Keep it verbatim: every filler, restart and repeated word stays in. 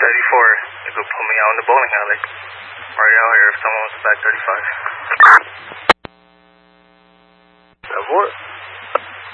thirty-four, you could put me out in the bowling alley. Right out here if someone wants to back thirty-five. Report.